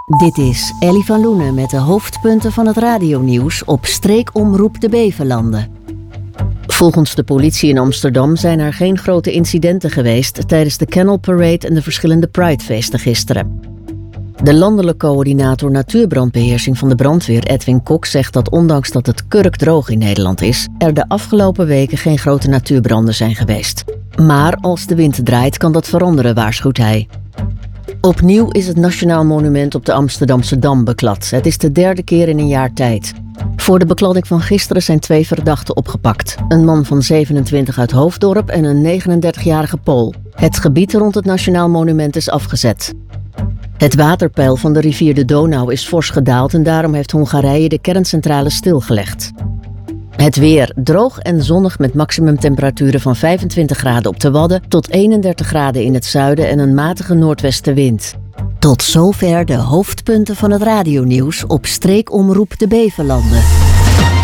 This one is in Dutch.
Dit is Ellie van Loenen met de hoofdpunten van het radionieuws op streekomroep de Beverlanden. Volgens de politie in Amsterdam zijn er geen grote incidenten geweest tijdens de Canal Parade en de verschillende Pridefeesten gisteren. De landelijke coördinator natuurbrandbeheersing van de brandweer, Edwin Kok, zegt dat ondanks dat het kurkdroog in Nederland is, er de afgelopen weken geen grote natuurbranden zijn geweest. Maar als de wind draait kan dat veranderen, waarschuwt hij. Opnieuw is het Nationaal Monument op de Amsterdamse Dam beklad. Het is de derde keer in een jaar tijd. Voor de bekladding van gisteren zijn 2 verdachten opgepakt. Een man van 27 uit Hoofddorp en een 39-jarige Pool. Het gebied rond het Nationaal Monument is afgezet. Het waterpeil van de rivier de Donau is fors gedaald en daarom heeft Hongarije de kerncentrale stilgelegd. Het weer droog en zonnig met maximumtemperaturen van 25 graden op de Wadden tot 31 graden in het zuiden en een matige noordwestenwind. Tot zover de hoofdpunten van het radionieuws op streekomroep de Beverlanden.